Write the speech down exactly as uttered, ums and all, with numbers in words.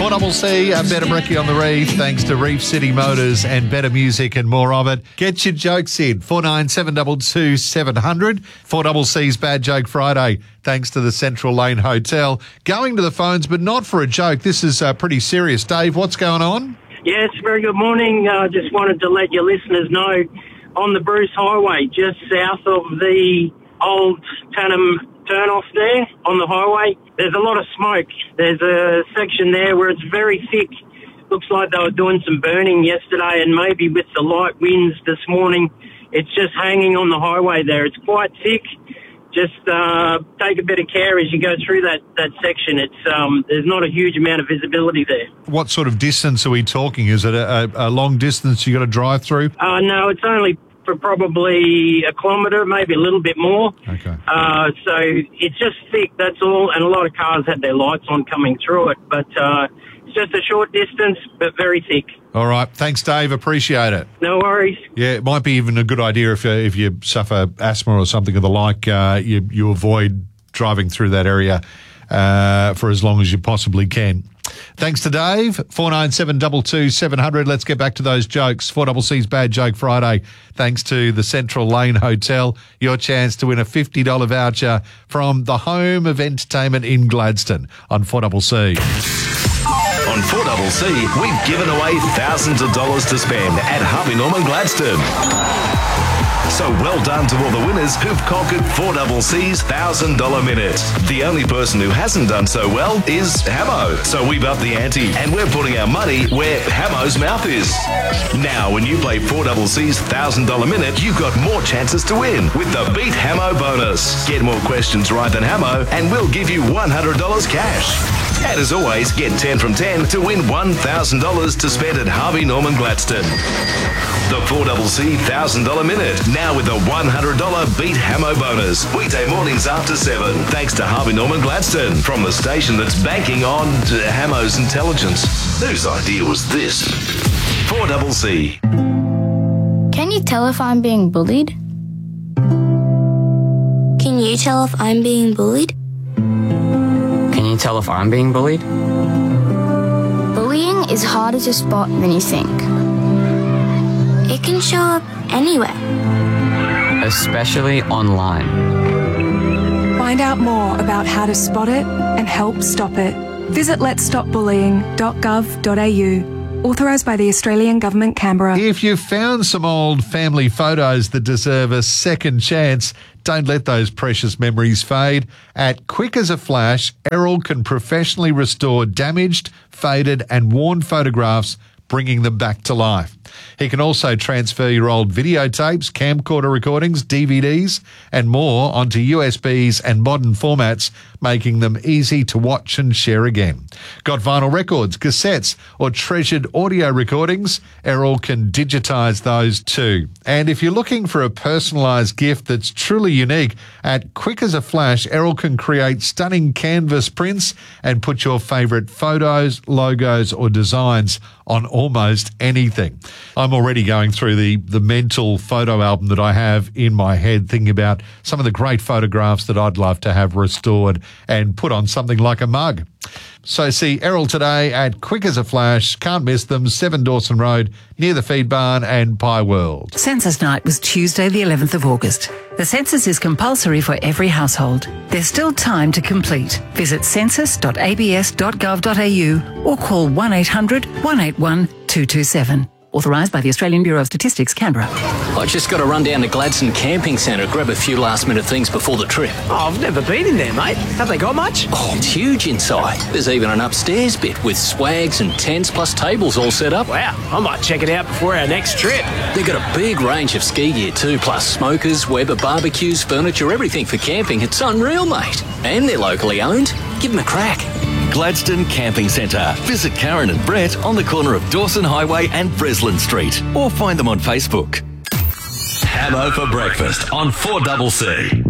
four C C, a Better Brekkie on the Reef, thanks to Reef City Motors and better music and more of it. Get your jokes in, four nine seven two two seven zero zero. four C C's Bad Joke Friday, thanks to the Central Lane Hotel. Going to the phones, but not for a joke. This is uh, pretty serious. Dave, what's going on? Yes, very good morning. I uh, just wanted to let your listeners know, on the Bruce Highway, just south of the old Tanham turn-off there on the highway, there's a lot of smoke. There's a section there where it's very thick. Looks like they were doing some burning yesterday, and maybe with the light winds this morning, it's just hanging on the highway there. It's quite thick. Just uh, take a bit of care as you go through that, that section. It's um, there's not a huge amount of visibility there. What sort of distance are we talking? Is it a, a, a long distance you got to drive through? Uh, no, it's only for probably a kilometre, maybe a little bit more. Okay. Uh, so it's just thick, that's all, and a lot of cars had their lights on coming through it, but uh, it's just a short distance, but very thick. All right. Thanks, Dave. Appreciate it. No worries. Yeah, it might be even a good idea if uh, if you suffer asthma or something of the like, uh, you, you avoid driving through that area uh, for as long as you possibly can. Thanks to Dave. four nine seven two two seven zero zero. Let's get back to those jokes. four C C's Bad Joke Friday. Thanks to the Central Lane Hotel. Your chance to win a fifty dollars voucher from the home of entertainment in Gladstone on four C C. On four C C, we've given away thousands of dollars to spend at Harvey Norman Gladstone. So well done to all the winners who've conquered four C C's one thousand dollars minute. The only person who hasn't done so well is Hamo. So we've upped the ante and we're putting our money where Hamo's mouth is. Now, when you play four C C's one thousand dollars minute, you've got more chances to win with the Beat Hamo bonus. Get more questions right than Hamo and we'll give you one hundred dollars cash. And as always, get ten from ten to win one thousand dollars to spend at Harvey Norman Gladstone. The four C C one thousand dollars minute, now with a one hundred dollars Beat Hamo bonus. Weekday mornings after seven, thanks to Harvey Norman Gladstone, from the station that's banking on Hamo's intelligence. Whose idea was this? four C C. Can you tell if I'm being bullied? Can you tell if I'm being bullied? Can you tell if I'm being bullied? Bullying is harder to spot than you think. It can show up anywhere. Especially online. Find out more about how to spot it and help stop it. Visit lets stop bullying dot gov dot a u. Authorised by the Australian Government, Canberra. If you've found some old family photos that deserve a second chance, don't let those precious memories fade. At Quick as a Flash, Errol can professionally restore damaged, faded and worn photographs, bringing them back to life. He can also transfer your old videotapes, camcorder recordings, D V Ds and more onto U S Bs and modern formats, making them easy to watch and share again. Got vinyl records, cassettes or treasured audio recordings? Errol can digitise those too. And if you're looking for a personalised gift that's truly unique, at Quick as a Flash, Errol can create stunning canvas prints and put your favourite photos, logos or designs on almost anything. I'm already going through the, the mental photo album that I have in my head, thinking about some of the great photographs that I'd love to have restored and put on something like a mug. So see Errol today at Quick as a Flash. Can't miss them. seven Dawson Road, near the Feed Barn and Pie World. Census night was Tuesday the eleventh of August. The census is compulsory for every household. There's still time to complete. Visit census dot a b s dot gov dot a u or call one eight hundred one eight one two two seven. Authorised by the Australian Bureau of Statistics, Canberra. I just got to run down to Gladstone Camping Centre, grab a few last-minute things before the trip. Oh, I've never been in there, mate. Have they got much? Oh, it's huge inside. There's even an upstairs bit with swags and tents plus tables all set up. Wow, I might check it out before our next trip. They've got a big range of ski gear too, plus smokers, Weber barbecues, furniture, everything for camping. It's unreal, mate. And they're locally owned. Give them a crack. Gladstone Camping Centre. Visit Karen and Brett on the corner of Dawson Highway and Breslin Street, or find them on Facebook. Hamo for breakfast on four C C.